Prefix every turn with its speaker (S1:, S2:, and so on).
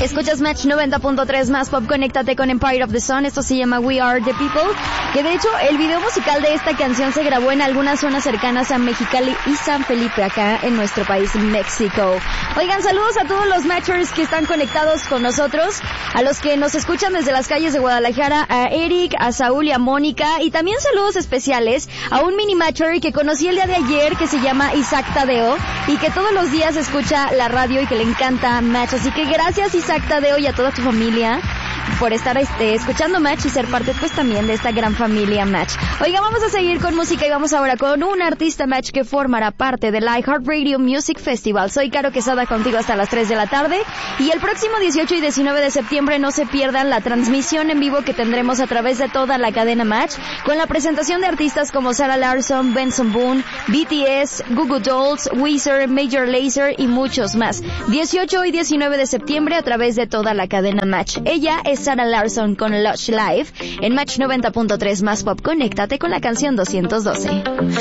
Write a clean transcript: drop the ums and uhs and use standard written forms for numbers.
S1: Escuchas Match 90.3 más pop, conéctate con Empire of the Sun. Esto se llama We Are the People, que de hecho el video musical de esta canción se grabó en algunas zonas cercanas a Mexicali y San Felipe, acá en nuestro país, México. Oigan, saludos a todos los Matchers que están conectados con nosotros, a los que nos escuchan desde las calles de Guadalajara, a Eric, a Saúl y a Mónica, y también saludos especiales a un mini Matcher que conocí el día de ayer, que se llama Isaac Tadeo, y que todos los días escucha la radio y que le encanta Match. Así que gracias, Isaac Tadeo, y a toda tu familia por estar escuchando Match y ser parte pues también de esta gran familia Match. Oiga, vamos a seguir con música y vamos ahora con un artista Match que formará parte del iHeartRadio Music Festival. Soy Caro Quesada, contigo hasta las 3 de la tarde, y el próximo 18 y 19 de septiembre no se pierdan la transmisión en vivo que tendremos a través de toda la cadena Match, con la presentación de artistas como Sarah Larsson, Benson Boone, BTS, Goo Goo Dolls, Weezer, Major Lazer y muchos más. 18 y 19 de septiembre a través de toda la cadena Match. Ella es Sarah Larsson con Lush Live en Match 90.3 más pop. Conéctate con la canción 212.